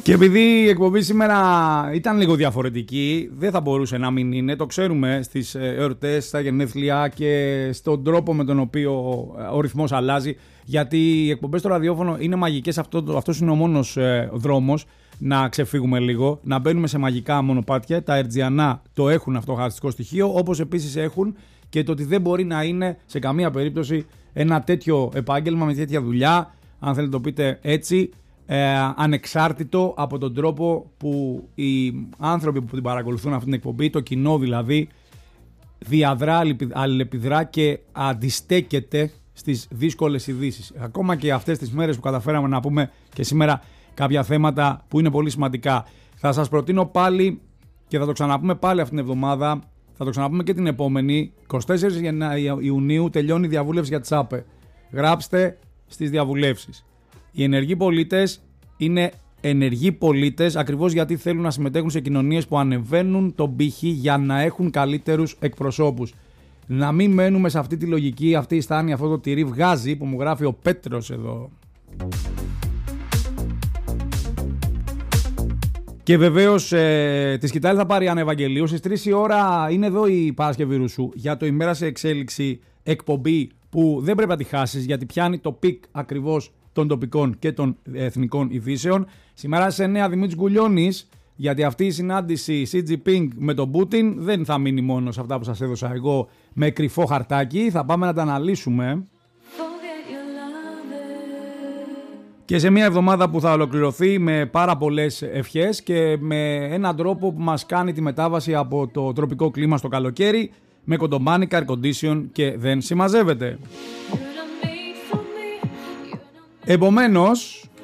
Και επειδή η εκπομπή σήμερα ήταν λίγο διαφορετική, δεν θα μπορούσε να μην είναι, το ξέρουμε στις εορτές, στα γενέθλια και στον τρόπο με τον οποίο ο ρυθμός αλλάζει, γιατί οι εκπομπές στο ραδιόφωνο είναι μαγικές, αυτός είναι ο μόνος δρόμος να ξεφύγουμε λίγο, να μπαίνουμε σε μαγικά μονοπάτια. Τα ερτζιανά το έχουν αυτό χαρακτηριστικό στοιχείο, όπως επίσης έχουν και το ότι δεν μπορεί να είναι σε καμία περίπτωση ένα τέτοιο επάγγελμα με τέτοια δουλειά, αν θέλετε το πείτε έτσι, ανεξάρτητο από τον τρόπο που οι άνθρωποι που την παρακολουθούν αυτή την εκπομπή, το κοινό δηλαδή, διαδρά, αλληλεπιδρά και αντιστέκεται στις δύσκολες ειδήσεις. Ακόμα και αυτές τις μέρες που καταφέραμε να πούμε και σήμερα κάποια θέματα που είναι πολύ σημαντικά. Θα σας προτείνω πάλι και θα το ξαναπούμε πάλι αυτήν την εβδομάδα, θα το ξαναπούμε και την επόμενη, 24 Ιουνίου τελειώνει η διαβούλευση για ΤΣΑΠΕ. Γράψτε στις διαβουλεύσεις. Οι ενεργοί πολίτες είναι ενεργοί πολίτες ακριβώς γιατί θέλουν να συμμετέχουν σε κοινωνίες που ανεβαίνουν τον πύχη για να έχουν καλύτερους εκπροσώπους. Να μην μένουμε σε αυτή τη λογική, αυτή η στάνη, αυτό το τυρί βγάζει που μου γράφει ο Πέτρος εδώ. Και βεβαίως τη σκητάλη θα πάρει η Άννα Ευαγγελίου. Στις 3 η ώρα είναι εδώ η Παρασκευή Ρουσού για το ημέρα σε εξέλιξη εκπομπή που δεν πρέπει να τη χάσεις γιατί πιάνει το πικ ακριβώς των τοπικών και των εθνικών ειδήσεων. Σήμερα σε 9 Δημήτρης Γκουλιώνης, γιατί αυτή η συνάντηση Xi Jinping με τον Πούτιν δεν θα μείνει μόνο σε αυτά που σας έδωσα εγώ με κρυφό χαρτάκι. Θα πάμε να τα αναλύσουμε. Και σε μια εβδομάδα που θα ολοκληρωθεί με πάρα πολλές ευχές και με έναν τρόπο που μας κάνει τη μετάβαση από το τροπικό κλίμα στο καλοκαίρι με κοντομάνικα, air condition και δεν συμμαζεύεται. Επομένως,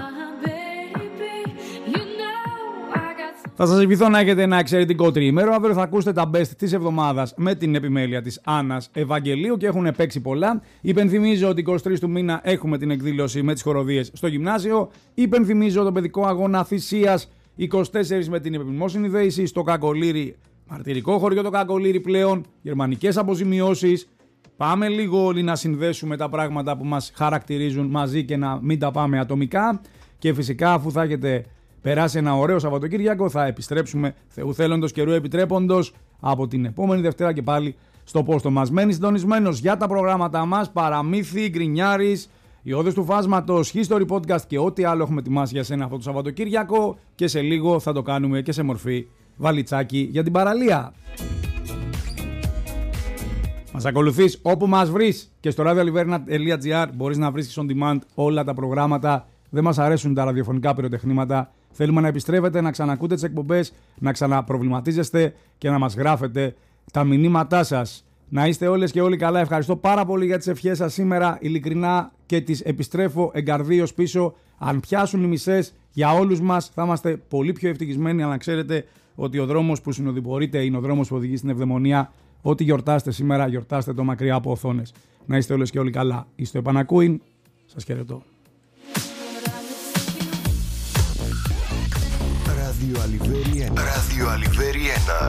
θα σας ευχηθώ να έχετε ένα εξαιρετικό τριήμερο. Αύριο θα ακούσετε τα best της εβδομάδας με την επιμέλεια της Άννας Ευαγγελίου και έχουν παίξει πολλά. Υπενθυμίζω ότι 23 του μήνα έχουμε την εκδήλωση με τις χοροδίες στο γυμνάσιο. Υπενθυμίζω τον παιδικό αγώνα θυσίας 24 με την επιμνημόσυνη δέηση στο Κακολήρι, μαρτυρικό χωριό το Κακολήρι πλέον, γερμανικές αποζημιώσεις. Πάμε λίγο όλοι να συνδέσουμε τα πράγματα που μας χαρακτηρίζουν μαζί και να μην τα πάμε ατομικά. Και φυσικά αφού θα έχετε περάσει ένα ωραίο Σαββατοκύριακο θα επιστρέψουμε Θεού θέλοντος καιρού επιτρέποντος από την επόμενη Δευτέρα και πάλι στο πόστο μας. Μένει συντονισμένος για τα προγράμματα μας, παραμύθι, γκρινιάρης, οι όδες του φάσματος, history podcast και ό,τι άλλο έχουμε ετοιμάσει για σένα αυτό το Σαββατοκύριακο και σε λίγο θα το κάνουμε και σε μορφή βαλιτσάκι για την παραλία. Μας ακολουθείς όπου μας βρεις και στο radioaliverna.gr μπορείς να βρεις on demand όλα τα προγράμματα. Δεν μας αρέσουν τα ραδιοφωνικά πυροτεχνήματα. Θέλουμε να επιστρέφετε, να ξανακούτε τις εκπομπές, να ξαναπροβληματίζεστε και να μας γράφετε τα μηνύματά σας. Να είστε όλες και όλοι καλά. Ευχαριστώ πάρα πολύ για τις ευχές σας σήμερα, ειλικρινά, και τις επιστρέφω εγκαρδίως πίσω. Αν πιάσουν οι μισές για όλους μας, θα είμαστε πολύ πιο ευτυχισμένοι. Αλλά να ξέρετε ότι ο δρόμος που συνοδοιπορείτε είναι ο δρόμος που οδηγεί στην ευδαιμονία. Ό,τι γιορτάστε σήμερα, γιορτάστε το μακριά από οθόνες. Να είστε όλες και όλοι καλά. Είστε επανακούειν. Σας χαιρετώ. Radio Αλιβέρι 1.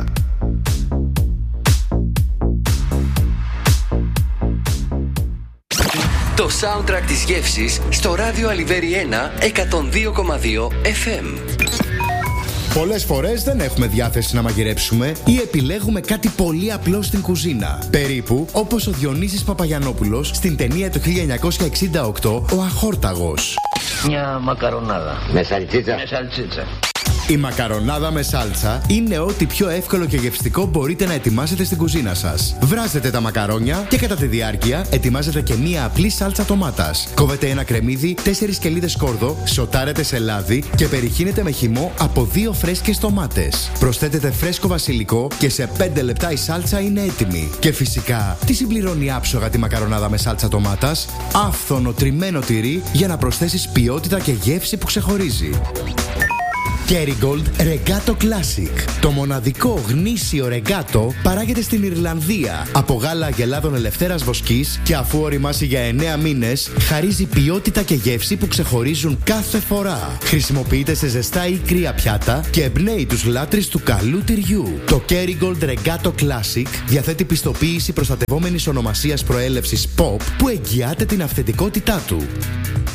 Το soundtrack της γεύσης στο Radio Αλιβέρι 1 102,2 FM. Πολλές φορές δεν έχουμε διάθεση να μαγειρέψουμε ή επιλέγουμε κάτι πολύ απλό στην κουζίνα. Περίπου όπως ο Διονύσης Παπαγιαννόπουλος στην ταινία του 1968 «Ο Αχόρταγος». Μια μακαρονάδα. Με σαλτσίτσα. Με σαλτσίτσα. Η μακαρονάδα με σάλτσα είναι ό,τι πιο εύκολο και γευστικό μπορείτε να ετοιμάσετε στην κουζίνα σας. Βράζετε τα μακαρόνια και κατά τη διάρκεια ετοιμάζετε και μία απλή σάλτσα ντομάτας. Κόβετε ένα κρεμμύδι, 4 σκελίδες σκόρδο, σοτάρετε σε λάδι και περιχύνετε με χυμό από 2 φρέσκες ντομάτες. Προσθέτετε φρέσκο βασιλικό και σε 5 λεπτά η σάλτσα είναι έτοιμη. Και φυσικά, τι συμπληρώνει άψογα τη μακαρονάδα με σάλτσα ντομάτας? Άφθονο τριμμένο τυρί για να προσθέσεις ποιότητα και γεύση που ξεχωρίζει. Kerrygold Regato Classic. Το μοναδικό γνήσιο ρεγκάτο παράγεται στην Ιρλανδία από γάλα αγελάδων ελευθέρας βοσκής και αφού οριμάσει για 9 μήνες, χαρίζει ποιότητα και γεύση που ξεχωρίζουν κάθε φορά. Χρησιμοποιείται σε ζεστά ή κρύα πιάτα και εμπνέει τους λάτρεις του καλού τυριού. Το Kerrygold Regato Classic διαθέτει πιστοποίηση προστατευόμενης ονομασίας προέλευσης POP που εγγυάται την αυθεντικότητά του.